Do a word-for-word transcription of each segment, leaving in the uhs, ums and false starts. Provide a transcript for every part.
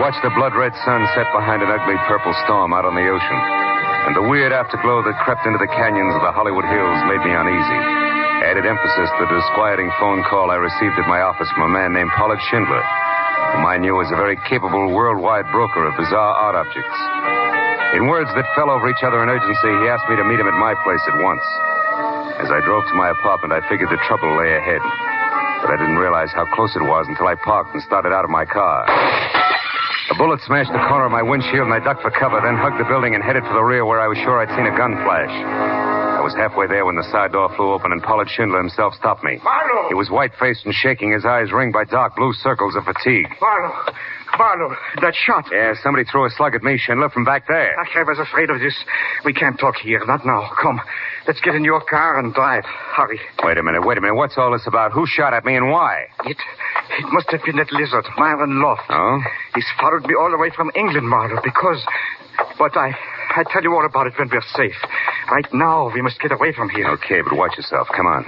watched the blood-red sun set behind an ugly purple storm out on the ocean. And the weird afterglow that crept into the canyons of the Hollywood Hills made me uneasy. Added emphasis to the disquieting phone call I received at my office from a man named Pollard Schindler, whom I knew was a very capable worldwide broker of bizarre art objects. In words that fell over each other in urgency, he asked me to meet him at my place at once. As I drove to my apartment, I figured the trouble lay ahead. But I didn't realize how close it was until I parked and started out of my car. A bullet smashed the corner of my windshield, and I ducked for cover, then hugged the building and headed for the rear where I was sure I'd seen a gun flash. I was halfway there when the side door flew open, and Pollard Schindler himself stopped me. Marlowe! He was white-faced and shaking, his eyes ringed by dark blue circles of fatigue. Marlowe! Marlowe, that shot. Yeah, somebody threw a slug at me, Schindler, from back there. I was afraid of this. We can't talk here. Not now. Come. Let's get in your car and drive. Hurry. Wait a minute, wait a minute. What's all this about? Who shot at me and why? It it must have been that lizard, Myron Loft. Oh? He's followed me all the way from England, Marlowe, because... But I... I'll tell you all about it when we're safe. Right now, we must get away from here. Okay, but watch yourself. Come on.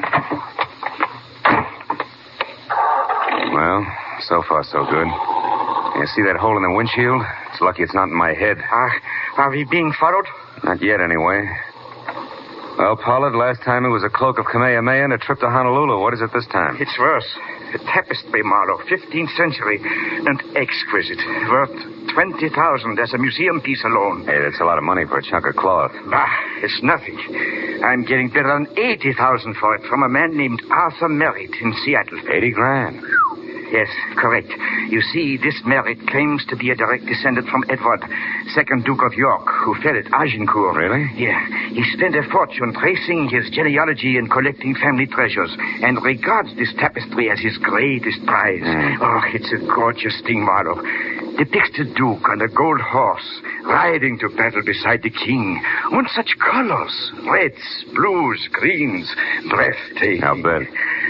Well, so far so good. You see that hole in the windshield? It's lucky it's not in my head. Are, are we being followed? Not yet, anyway. Well, Pollard, last time it was a cloak of Kamehameha and a trip to Honolulu. What is it this time? It's worse. A tapestry, Marlowe, fifteenth century, and exquisite. Worth twenty thousand as a museum piece alone. Hey, that's a lot of money for a chunk of cloth. Ah, it's nothing. I'm getting better than eighty thousand for it from a man named Arthur Merritt in Seattle. Eighty grand. Yes, correct. You see, this Merritt claims to be a direct descendant from Edward, second Duke of York, who fell at Agincourt. Really? Yeah. He spent a fortune tracing his genealogy and collecting family treasures, and regards this tapestry as his greatest prize. Mm. Oh, it's a gorgeous thing, Marlowe. Depicts the Duke on a gold horse, riding to battle beside the king. On such colors. Reds, blues, greens. Breathtaking. I'll bet.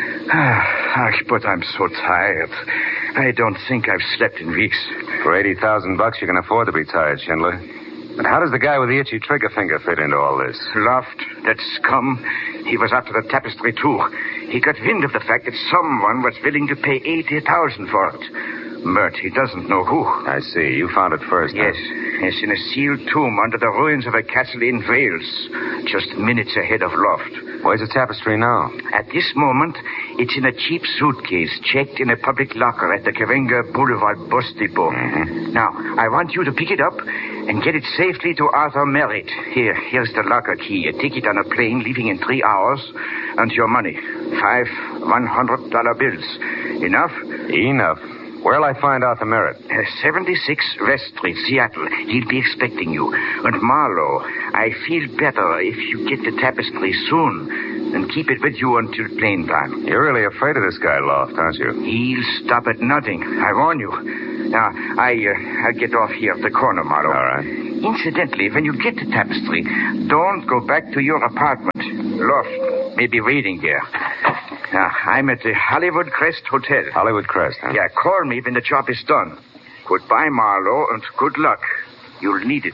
Ah, but I'm so tired. I don't think I've slept in weeks. For eighty thousand bucks, you can afford to be tired, Schindler. But how does the guy with the itchy trigger finger fit into all this? Loft, that scum. He was after the tapestry, too. He got wind of the fact that someone was willing to pay eighty thousand for it. Mert, he doesn't know who. I see. You found it first. Yes. Huh? Yes, in a sealed tomb under the ruins of a castle in Wales. Just minutes ahead of Loft. Where's the tapestry now? At this moment, it's in a cheap suitcase checked in a public locker at the Karenga Boulevard bus depot. Mm-hmm. Now, I want you to pick it up and get it safely to Arthur Merritt. Here, here's the locker key, a ticket on a plane leaving in three hours, and your money. Five one hundred dollar bills. Enough? Enough. Where'll I find Arthur Merritt? Uh, seventy-six West Street, Seattle. He'll be expecting you. And Marlowe, I feel better if you get the tapestry soon and keep it with you until plane time. You're really afraid of this guy, Loft, aren't you? He'll stop at nothing. I warn you. Now, I, uh, I'll get off here at the corner, Marlowe. All right. Incidentally, when you get the tapestry, don't go back to your apartment. Loft may be waiting there. Now, I'm at the Hollywood Crest Hotel. Hollywood Crest, huh? Yeah, call me when the job is done. Goodbye, Marlowe, and good luck. You'll need it.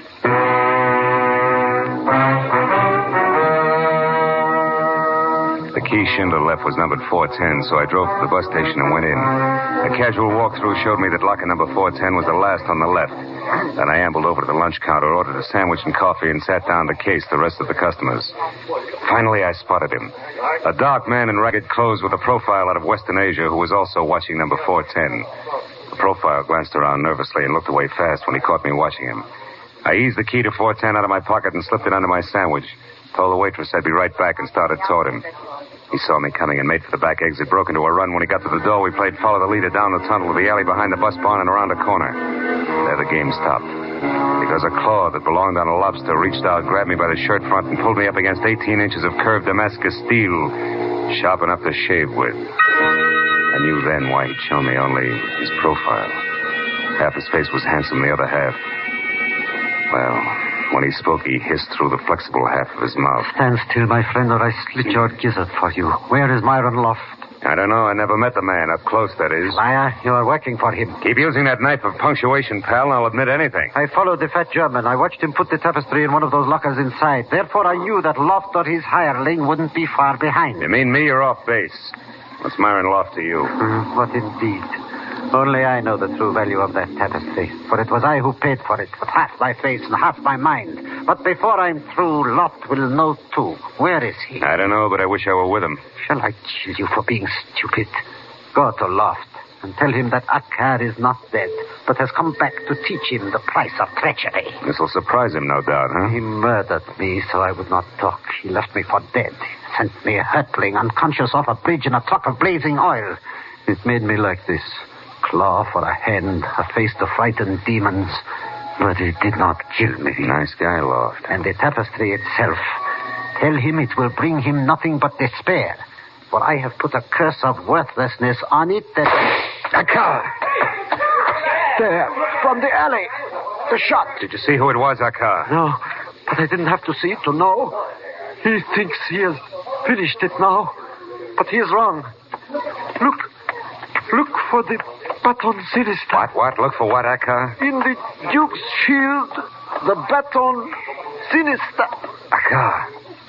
The key Schindler left was numbered four ten, so I drove to the bus station and went in. A casual walkthrough showed me that locker number four ten was the last on the left. Then I ambled over to the lunch counter, ordered a sandwich and coffee, and sat down to case the rest of the customers. Finally, I spotted him. A dark man in ragged clothes with a profile out of Western Asia who was also watching number four ten. The profile glanced around nervously and looked away fast when he caught me watching him. I eased the key to four ten out of my pocket and slipped it under my sandwich. Told the waitress I'd be right back and started toward him. He saw me coming and made for the back exit, broke into a run. When he got to the door, we played follow the leader down the tunnel to the alley behind the bus barn and around a corner. There the game stopped. Because a claw that belonged on a lobster reached out, grabbed me by the shirt front, and pulled me up against eighteen inches of curved Damascus steel, sharp enough to shave with. I knew then why he'd shown me only his profile. Half his face was handsome, the other half... Well, when he spoke, he hissed through the flexible half of his mouth. Stand still, my friend, or I slit your gizzard for you. Where is Myron Loft? I don't know. I never met the man. Up close, that is. Liar, you are working for him. Keep using that knife of punctuation, pal, and I'll admit anything. I followed the fat German. I watched him put the tapestry in one of those lockers inside. Therefore, I knew that Loft or his hireling wouldn't be far behind. You mean me? You're off base. What's Myron Loft to you? Uh, what indeed? Only I know the true value of that tapestry, for it was I who paid for it, with half my face and half my mind. But before I'm through, Lot will know too. Where is he? I don't know, but I wish I were with him. Shall I kill you for being stupid? Go to Loft and tell him that Akkar is not dead, but has come back to teach him the price of treachery. This'll surprise him, no doubt, huh? He murdered me so I would not talk. He left me for dead. Sent me hurtling, unconscious off a bridge in a truck of blazing oil. It made me like this. Claw for a hand, a face to frighten demons. But it did not kill me. Nice guy, Loft. And the tapestry itself. Tell him it will bring him nothing but despair. For I have put a curse of worthlessness on it that... Akkar! There, from the alley. The shot. Did you see who it was, Akkar? No, but I didn't have to see it to know. He thinks he has finished it now. But he is wrong. Look. Look for the baton sinister. What, what? Look for what, Akkar? In the Duke's shield, the baton sinister. Akkar.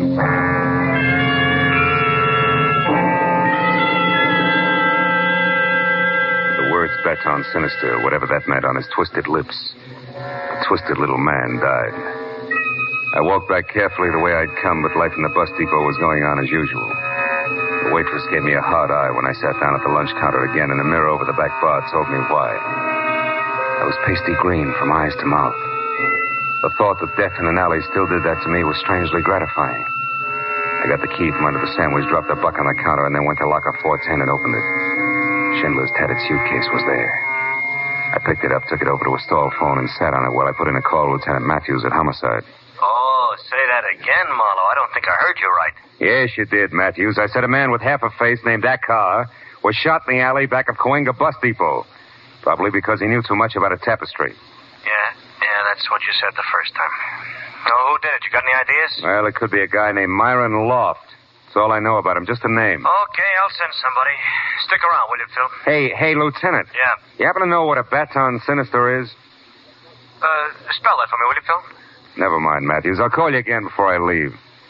The words baton sinister, whatever that meant, on his twisted lips. The twisted little man died. I walked back carefully the way I'd come, but life in the bus depot was going on as usual. The waitress gave me a hard eye when I sat down at the lunch counter again, and the mirror over the back bar told me why. I was pasty green from eyes to mouth. The thought that death in an alley still did that to me was strangely gratifying. I got the key from under the sandwich, dropped the buck on the counter, and then went to locker four ten and opened it. Schindler's tattered suitcase was there. I picked it up, took it over to a stall phone, and sat on it while I put in a call to Lieutenant Matthews at Homicide. Oh, say that again, Marlowe. I don't think I heard you right. Yes, you did, Matthews. I said a man with half a face named Akkar was shot in the alley back of Cahuenga Bus Depot. Probably because he knew too much about a tapestry. Yeah, yeah, that's what you said the first time. Oh, who did it? You got any ideas? Well, it could be a guy named Myron Loft. That's all I know about him, just a name. Okay, I'll send somebody. Stick around, will you, Phil? Hey, hey, Lieutenant. Yeah? You happen to know what a baton sinister is? Uh, spell that for me, will you, Phil? Never mind, Matthews. I'll call you again before I leave.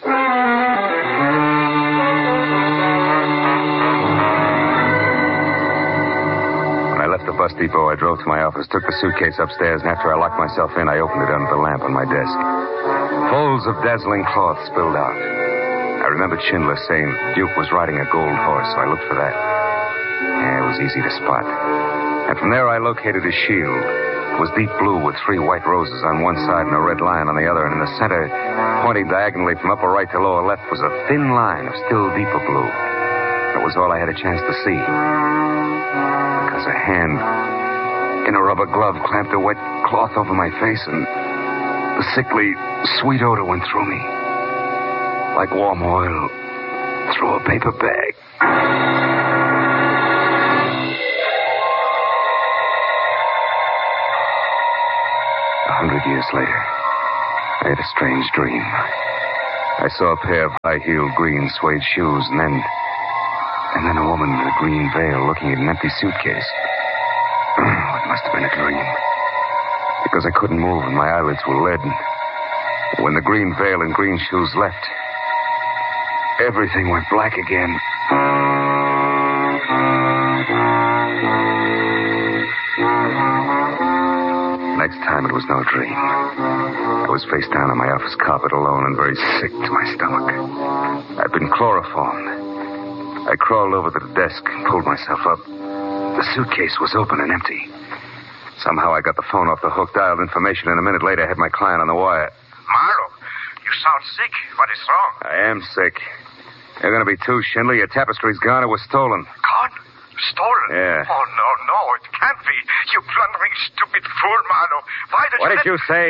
When I left the bus depot, I drove to my office, took the suitcase upstairs, and after I locked myself in, I opened it under the lamp on my desk. Folds of dazzling cloth spilled out. I remembered Schindler saying Duke was riding a gold horse, so I looked for that. Yeah, it was easy to spot. And from there, I located his shield. It was deep blue with three white roses on one side and a red lion on the other, and in the center, pointing diagonally from upper right to lower left, was a thin line of still deeper blue. That was all I had a chance to see. Because a hand in a rubber glove clamped a wet cloth over my face, and the sickly, sweet odor went through me. Like warm oil through a paper bag. A hundred years later, I had a strange dream. I saw a pair of high-heeled green suede shoes, and then... And then a woman in a green veil looking at an empty suitcase. Oh, it must have been a dream. Because I couldn't move and my eyelids were leaden. When the green veil and green shoes left, everything went black again. Next time it was no dream. I was face down on my office carpet alone and very sick to my stomach. I'd been chloroformed. I crawled over to the desk and pulled myself up. The suitcase was open and empty. Somehow I got the phone off the hook, dialed information, and a minute later I had my client on the wire. Marlowe, you sound sick. What is wrong? I am sick. You're going to be too, Schindler. Your tapestry's gone. It was stolen. Gone? Stolen? Yeah. Oh, no, no, it can't be. You blundering, stupid fool, Marlowe. Why did What you... did let... you say?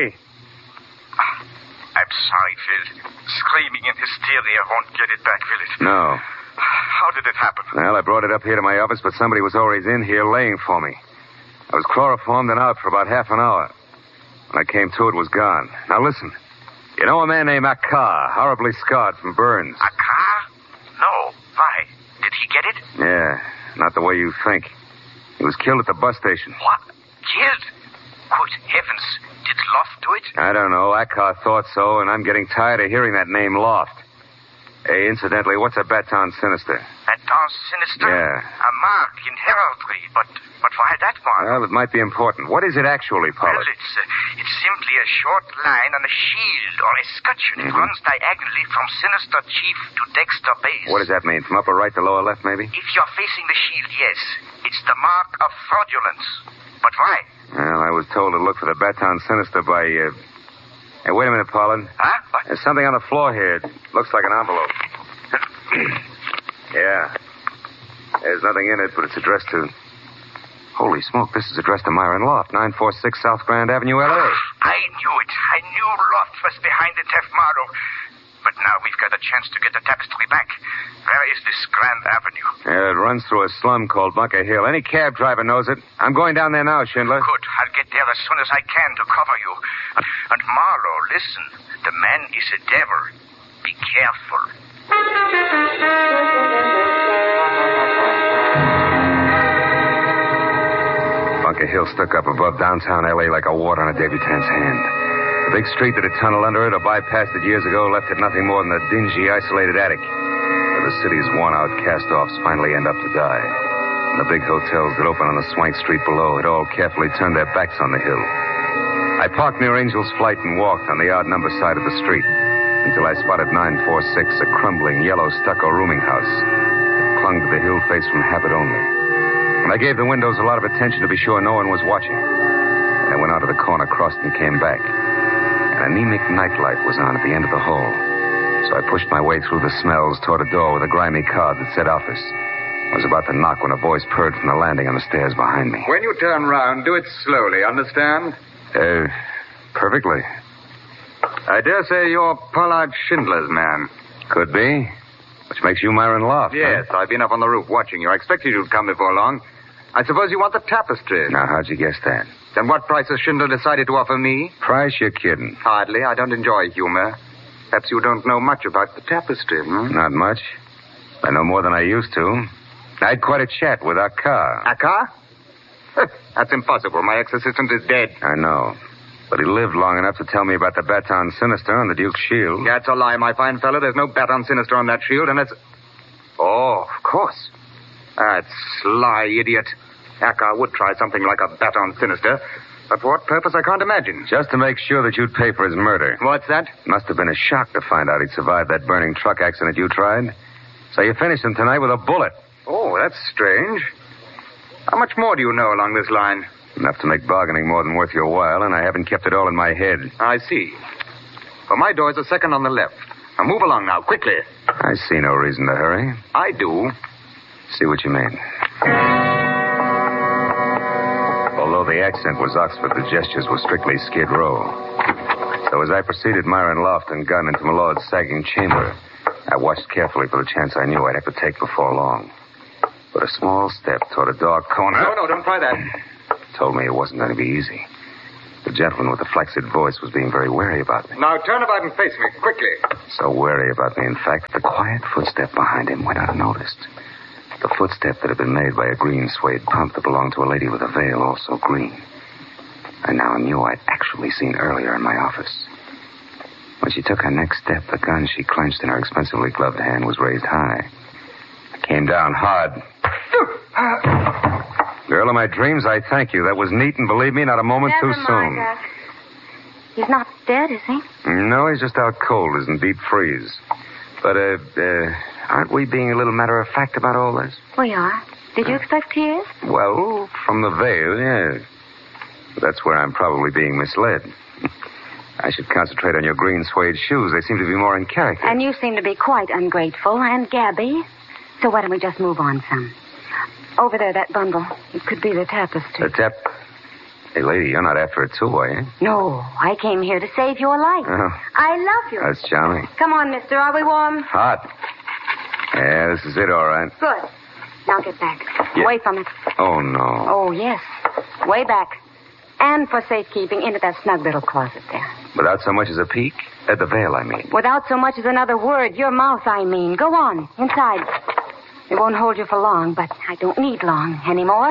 I'm sorry, Phil. Screaming in hysteria won't get it back, will it? No. How did it happen? Well, I brought it up here to my office, but somebody was always in here laying for me. I was chloroformed and out for about half an hour. When I came to, it was gone. Now, listen. You know a man named Akkar, horribly scarred from burns? Akkar? No. Why? Did he get it? Yeah, not the way you think. He was killed at the bus station. What? Killed? Good heavens. Did Loft do it? I don't know. Akkar thought so, and I'm getting tired of hearing that name Loft. Hey, incidentally, what's a baton sinister? Baton sinister? Yeah. A mark in heraldry, but but Why that one? Well, it might be important. What is it actually, Pollard? Well, it's, uh, it's simply a short line on a shield or escutcheon. Mm-hmm. It runs diagonally from Sinister Chief to Dexter Base. What does that mean? From upper right to lower left, maybe? If you're facing the shield, yes. It's the mark of fraudulence. But why? Well, I was told to look for the Baton Sinister by, uh... Hey, wait a minute, Pollard. Huh? What? There's something on the floor here. It looks like an envelope. Yeah. There's nothing in it, but it's addressed to... Holy smoke, this is addressed to Myron Loft, nine forty-six South Grand Avenue, L A I knew it. I knew Loft was behind the theft, Marlowe. But now we've got a chance to get the tapestry back. Where is this Grand Avenue? Yeah, it runs through a slum called Bunker Hill. Any cab driver knows it. I'm going down there now, Schindler. Good. I'll get there as soon as I can to cover you. And, and Marlowe, listen. The man is a devil. Be careful. Bunker Hill stuck up above downtown L A like a wart on a debutante's hand. The big street that had tunneled under it or bypassed it years ago left it nothing more than a dingy, isolated attic, where the city's worn-out cast-offs finally end up to die. And the big hotels that open on the swank street below had all carefully turned their backs on the hill. I parked near Angel's Flight and walked on the odd-number side of the street until I spotted nine forty-six, a crumbling, yellow stucco rooming house that clung to the hill face from habit only. And I gave the windows a lot of attention to be sure no one was watching. And I went out to the corner, crossed, and came back. An anemic nightlight was on at the end of the hall. So I pushed my way through the smells toward a door with a grimy card that said office. I was about to knock when a voice purred from the landing on the stairs behind me. When you turn round, do it slowly, understand? Uh, perfectly. I dare say you're Pollard Schindler's man. Could be. Which makes you Myron Loft, Yes, huh? I've been up on the roof watching you. I expected you'd come before long. I suppose you want the tapestry. Now, how'd you guess that? Then what price has Schindler decided to offer me? Price, you're kidding. Hardly. I don't enjoy humor. Perhaps you don't know much about the tapestry, hmm? Not much. I know more than I used to. I had quite a chat with Akar. Akar? That's impossible. My ex-assistant is dead. I know. But he lived long enough to tell me about the Baton Sinister and the Duke's shield. That's a lie, my fine fellow. There's no Baton Sinister on that shield, and it's... Oh, of course. That sly idiot. Akar would try something like a Baton Sinister. But for what purpose, I can't imagine. Just to make sure that you'd pay for his murder. What's that? Must have been a shock to find out he'd survived that burning truck accident you tried. So you finished him tonight with a bullet. Oh, that's strange. How much more do you know along this line? Enough to make bargaining more than worth your while, and I haven't kept it all in my head. I see. Well, my door's a second on the left. Now move along now, quickly. I see no reason to hurry. I do. See what you mean. Although the accent was Oxford, the gestures were strictly Skid Row. So as I preceded Myron Loft and gun into Milord's sagging chamber, I watched carefully for the chance I knew I'd have to take before long. But a small step toward a dark corner... No, no, don't try that. ...told me it wasn't going to be easy. The gentleman with the flaccid voice was being very wary about me. Now turn about and face me, quickly. So wary about me, in fact, the quiet footstep behind him went unnoticed. The footstep that had been made by a green suede pump that belonged to a lady with a veil, also green. I now knew I'd actually seen earlier in my office. When she took her next step, the gun she clenched in her expensively gloved hand was raised high. I came down hard. Girl of my dreams, I thank you. That was neat, and believe me, not a moment Never too mind soon. that. He's not dead, is he? No, he's just out cold as in deep freeze. But, uh, uh, aren't we being a little matter-of-fact about all this? We are. Did you expect tears? Well, from the veil, yes. But that's where I'm probably being misled. I should concentrate on your green suede shoes. They seem to be more in character. And you seem to be quite ungrateful and gabby. So why don't we just move on some? Over there, that bundle. It could be the tapestry. The tap... Hey, lady, you're not after it too, are you? No, I came here to save your life. Oh. I love you. That's charming. Come on, mister. Are we warm? Hot. Yeah, this is it, all right. Good. Now get back. Yeah. Away from it. Oh, no. Oh, yes. Way back. And for safekeeping, into that snug little closet there. Without so much as a peek? At the veil, I mean. Without so much as another word. Your mouth, I mean. Go on. Inside. It won't hold you for long, but I don't need long anymore.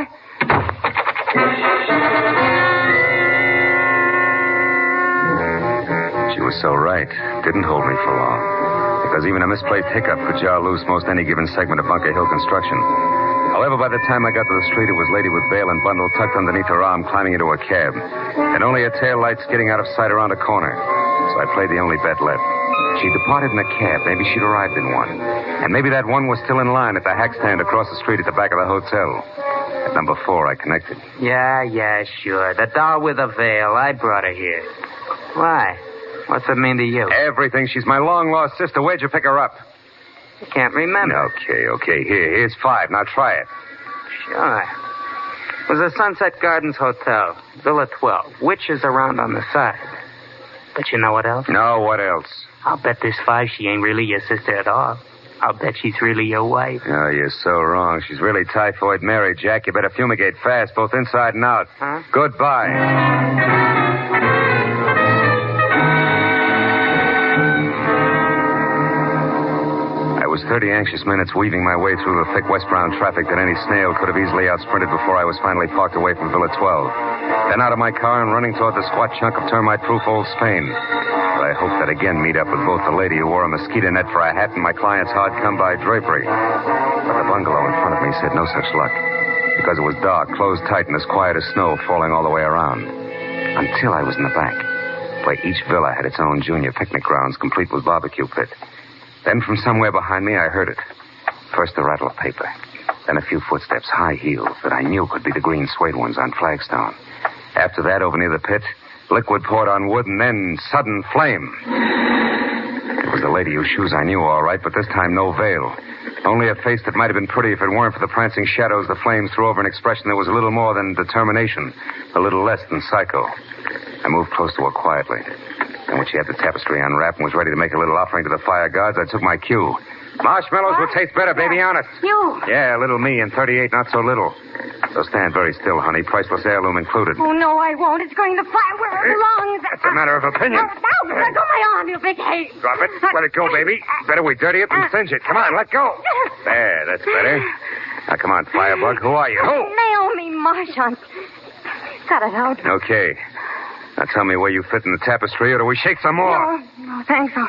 She was so right. Didn't hold me for long. Because even a misplaced hiccup could jar loose most any given segment of Bunker Hill construction. However, by the time I got to the street, it was Lady with veil and bundle tucked underneath her arm climbing into a cab. And only her tail lights getting out of sight around a corner. So I played the only bet left. She departed in a cab. Maybe she'd arrived in one. And maybe that one was still in line at the hack stand across the street at the back of the hotel. At number four, I connected. Yeah, yeah, sure. The doll with a veil. I brought her here. Why? What's it mean to you? Everything. She's my long-lost sister. Where'd you pick her up? I can't remember. Okay, okay. Here, here's five. Now try it. Sure. It was the Sunset Gardens Hotel, Villa twelve. Witches around on the side. But you know what else? No, what else? I'll bet this five she ain't really your sister at all. I'll bet she's really your wife. Oh, you're so wrong. She's really Typhoid Mary, Jack. You better fumigate fast, both inside and out. Huh? Goodbye. I was thirty anxious minutes weaving my way through the thick westbound traffic that any snail could have easily outsprinted before I was finally parked away from Villa twelve. Then out of my car and running toward the squat chunk of termite-proof Old Spain. But I hoped that again meet up with both the lady who wore a mosquito net for a hat and my client's hard-come-by drapery. But the bungalow in front of me said no such luck. Because it was dark, closed tight, and as quiet as snow falling all the way around. Until I was in the back, where each villa had its own junior picnic grounds, complete with barbecue pit. Then from somewhere behind me, I heard it. First the rattle of paper. Then a few footsteps, high heels, that I knew could be the green suede ones on flagstone. After that, over near the pit, liquid poured on wood, and then sudden flame. It was the lady whose shoes I knew all right, but this time no veil. Only a face that might have been pretty if it weren't for the prancing shadows the flames threw over an expression that was a little more than determination, a little less than psycho. I moved close to her quietly. And when she had the tapestry unwrapped and was ready to make a little offering to the fire gods, I took my cue. Marshmallows will taste better, baby, honest. You? Yeah, little me, and thirty-eight, not so little. So stand very still, honey. Priceless heirloom included. Oh, no, I won't. It's going to fire where it belongs. That's a matter of opinion. Oh, no, let go my arm, you big hate. Drop it. Let it go, baby. Better we dirty it than singe it. Come on, let go. There, that's better. Now, come on, Firebug. Who are you? Who? Naomi Marchant. Cut it out. Okay. Now tell me where you fit in the tapestry, or do we shake some more? No, no, thanks. I'll,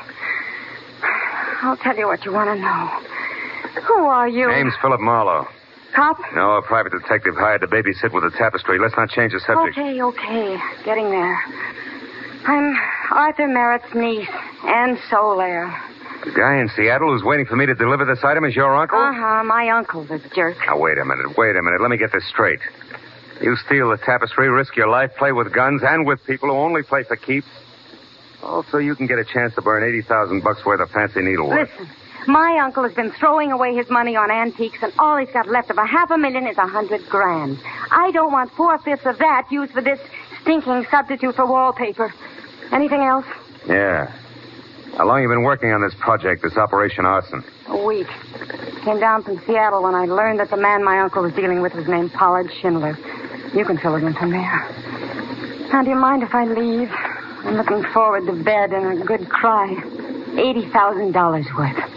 I'll tell you what you want to know. Who are you? Name's Philip Marlowe. Cop? No, a private detective hired to babysit with the tapestry. Let's not change the subject. Okay, okay. Getting there. I'm Arthur Merritt's niece, Anne Solaire. The guy in Seattle who's waiting for me to deliver this item is your uncle? Uh-huh, my uncle's a jerk. Now, wait a minute, wait a minute. Let me get this straight. You steal the tapestry, risk your life, play with guns, and with people who only play for keeps. Also, you can get a chance to burn eighty thousand bucks worth of fancy needlework. Listen, my uncle has been throwing away his money on antiques, and all he's got left of a half a million is a hundred grand. I don't want four-fifths of that used for this stinking substitute for wallpaper. Anything else? Yeah. How long you been working on this project, this Operation Arson? A week. Came down from Seattle when I learned that the man my uncle was dealing with was named Pollard Schindler. You can fill it in from there. Now, do you mind if I leave? I'm looking forward to bed and a good cry. eighty thousand dollars worth.